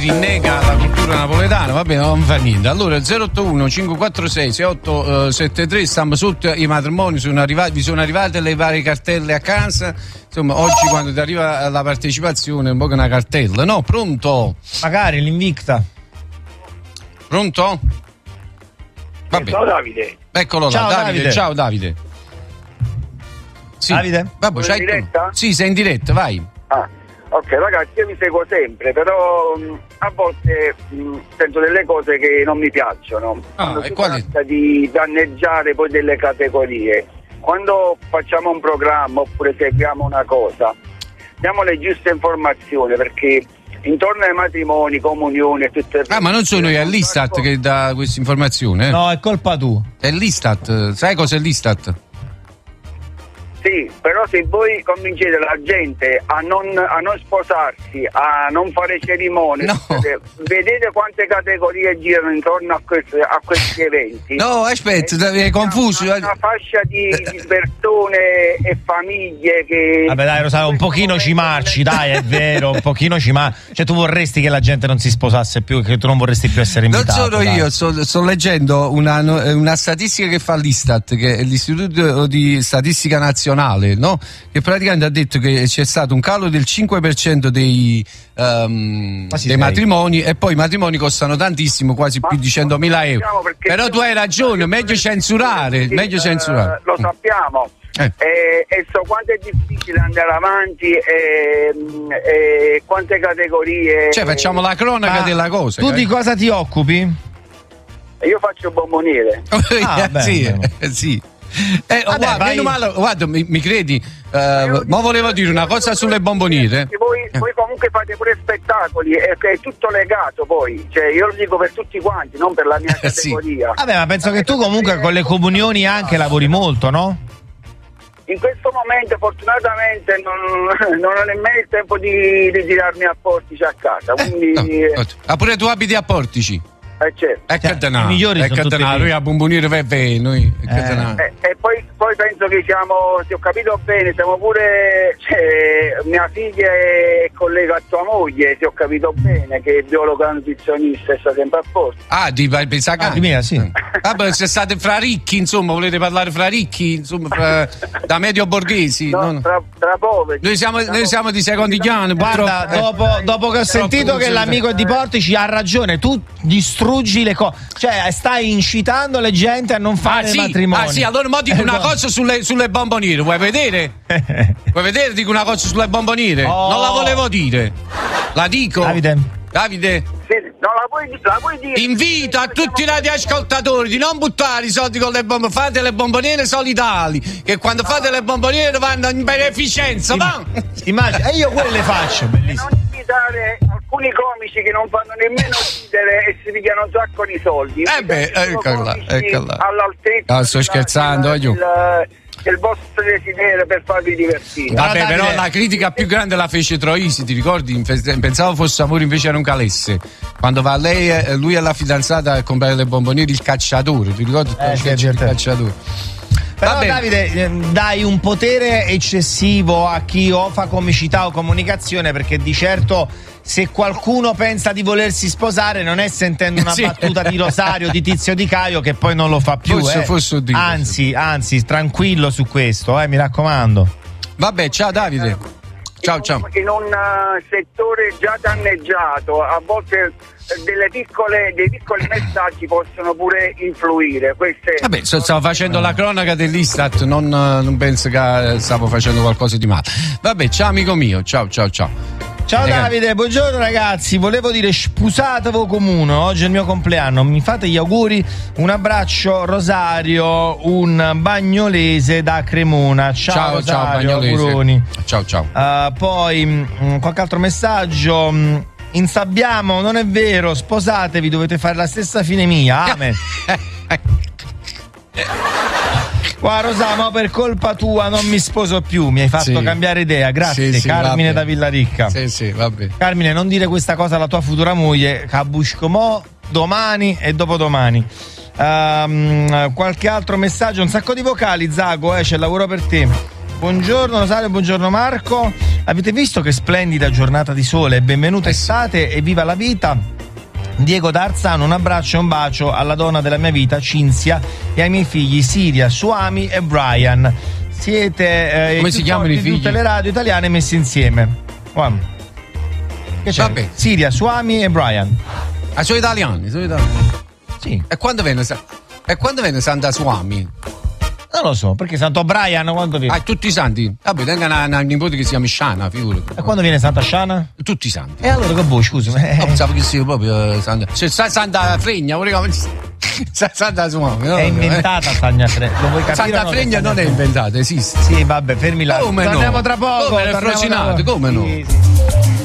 rinnega la cultura napoletana, va bene, non fa niente. Allora 081 546 6873, stiamo sotto i matrimoni, vi sono arrivate le varie cartelle a casa. Insomma, oggi quando ti arriva la partecipazione è un po' che una cartella, no? Pronto? Magari l'Invicta. Pronto? Vabbè. Ciao Davide. Eccolo là, Davide. Ciao Davide. Sì. Davide? Vabbè, Sei in diretta? Sì, sei in diretta, vai. Ok, ragazzi, io vi seguo sempre, però a volte sento delle cose che non mi piacciono. Quando si tratta di danneggiare poi delle categorie. Quando facciamo un programma oppure seguiamo una cosa, diamo le giuste informazioni, perché intorno ai matrimoni, comunioni e tutte le... ma non sono io, è l'Istat che dà questa informazione? No, è colpa tua. È l'Istat, sai cos'è l'Istat? Sì, però se voi convincete la gente a non sposarsi, a non fare cerimonie, vedete quante categorie girano intorno a questi eventi. No, aspetta, è confuso. Una fascia di persone e famiglie che... Vabbè dai Rosario, un pochino ci marci, dai, è vero, un pochino ci marci. Cioè tu vorresti che la gente non si sposasse più, che tu non vorresti più essere invitato. Non sono io, sto leggendo una statistica che fa l'Istat, che è l'Istituto di Statistica Nazionale, no? Che praticamente ha detto che c'è stato un calo del 5% dei matrimoni, e poi i matrimoni costano tantissimo, quasi più di 100.000 euro. Però tu hai ragione, meglio censurare. Lo sappiamo. E so quanto è difficile andare avanti e quante categorie. Cioè facciamo la cronaca della cosa. Tu di cosa ti occupi? Io faccio bomboniere. Sì. Guarda, mi credi? Ma volevo dire una cosa sulle bomboniere. Voi comunque fate pure spettacoli, è tutto legato poi. Cioè, io lo dico per tutti quanti, non per la mia categoria. Vabbè, ma penso che tu comunque con le comunioni anche lavori molto, no? In questo momento fortunatamente non ho nemmeno il tempo di girarmi a Portici a casa. Quindi pure tu abiti a Portici? Certo. I migliori sono tutti lì. Noi a bomboniere noi. E poi penso che se ho capito bene, siamo pure, mia figlia è collega a tua moglie, se ho capito bene, che è biologa nutrizionista e sta sempre a posto. Di mia, sì. Vabbè, se state fra ricchi, insomma, volete parlare fra ricchi, insomma, da medio borghesi. No, tra poveri. Noi siamo di secondigliani. Guarda, dopo che ho sentito che l'amico è di Portici, ha ragione, tu distruggi le cose, cioè stai incitando le gente a non fare matrimoni. Sì, allora mo dico una cosa sulle bomboniere, vuoi vedere? Dico una cosa sulle bomboniere? Non la volevo dire, la dico. Davide? Sì, no, la puoi dire. Invito a tutti i radioascoltatori di non buttare i soldi con le bomboniere, fate le bomboniere solidali, che quando fate le bomboniere vanno in beneficenza. Immagina, e io quelle faccio, bellissimo. Non invitare alcuni comici che non fanno nemmeno ridere e si pigliano un sacco di soldi. Eccola. All'altezza. Sto scherzando, il vostro desiderio per farvi divertire. Vabbè, però la critica più grande la fece Troisi, ti ricordi? Pensavo fosse amore, invece era un calesse. Quando va lui e la fidanzata a comprare le bomboniere, il cacciatore, ti ricordi? Il cacciatore. Però Davide, dai un potere eccessivo a chi o fa comicità o comunicazione, perché di certo se qualcuno pensa di volersi sposare non è sentendo una battuta di Rosario, di Tizio Di Caio, che poi non lo fa più. Anzi, tranquillo su questo, mi raccomando. Vabbè, ciao Davide. Ciao. In un settore già danneggiato, a volte dei piccoli messaggi possono pure influire. Vabbè, stavo facendo la cronaca dell'Istat, non penso che stavo facendo qualcosa di male. Vabbè, ciao amico mio, ciao. Ciao Davide, buongiorno ragazzi, volevo dire spusatevo comune, oggi è il mio compleanno, mi fate gli auguri, un abbraccio Rosario, un bagnolese da Cremona, ciao Rosario, bagnolese. Auguroni. Ciao. Poi qualche altro messaggio, insabbiamo, non è vero, sposatevi, dovete fare la stessa fine mia, amen. Qua Rosa, per colpa tua non mi sposo più, mi hai fatto cambiare idea, grazie. Carmine da Villaricca. Sì, vabbè. Carmine, non dire questa cosa alla tua futura moglie, Cabuscomò domani e dopodomani. Qualche altro messaggio, un sacco di vocali, Zago, c'è lavoro per te. Buongiorno Rosario, buongiorno Marco. Avete visto che splendida giornata di sole? Benvenuta estate e viva la vita. Diego D'Arzano, un abbraccio e un bacio alla donna della mia vita, Cinzia, e ai miei figli Siria, Suami e Brian. Siete come si chiamano i figli? Tutte le radio italiane messe insieme. Wow. Che c'è? Vabbè. Siria, Suami e Brian. Ah, sono italiani. Sì. E quando viene Santa Suami? Non lo so, perché Santo Brian quando viene? Ah, tutti i santi. Vabbè, tenga una nipote che si chiama Sciana, figurati. E quando viene Santa Sciana? Tutti i santi. E allora che vuoi, scusa? Pensavo che sia proprio Santa. Cioè, Santa Fregna, Santa Suami. È inventata Santa Fregna. Lo vuoi capire? Santa Fregna non è inventata, esiste. Sì, vabbè, fermi là. Come Torniamo no? tra poco. Come è frocinato, come no? Sì.